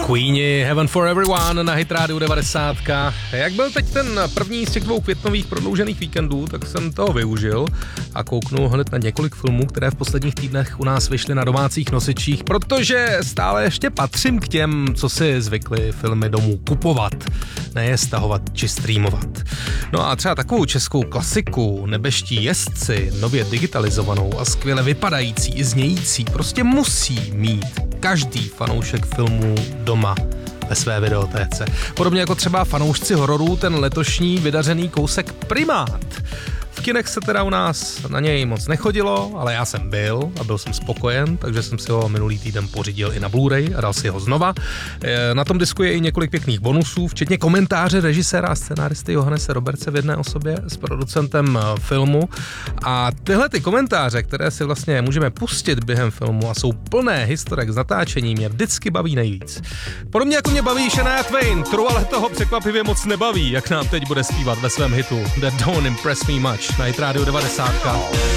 Queeni, Heaven for Everyone na Hit Radio 90. Jak byl teď ten první z těch 2 květnových prodloužených víkendů, tak jsem toho využil a kouknul hned na několik filmů, které v posledních týdnech u nás vyšly na domácích nosičích, protože stále ještě patřím k těm, co si zvykli filmy domů kupovat, ne je stahovat či streamovat. No a třeba takovou českou klasiku Nebeští jezdci, nově digitalizovanou a skvěle vypadající i znějící, prostě musí mít každý fanoušek filmů doma ve své videotéce. Podobně jako třeba fanoušci hororů ten letošní vydařený kousek Primát. V kinech se teda u nás na něj moc nechodilo, ale já jsem byl a byl jsem spokojen, takže jsem si ho minulý týden pořídil i na Blu-ray a dal si ho znova. Na tom disku je i několik pěkných bonusů, včetně komentáře režiséra a scenáristy Johannese Robertse v jedné osobě s producentem filmu. A tyhle ty komentáře, které si vlastně můžeme pustit během filmu a jsou plné historek z natáčení, mě vždycky baví nejvíc. Podobně jako mě baví Shania Twain, kterou ale toho překvapivě moc nebaví, jak nám teď bude zpívat ve svém hitu That Don't Impress Me Much na Hit Radio 90.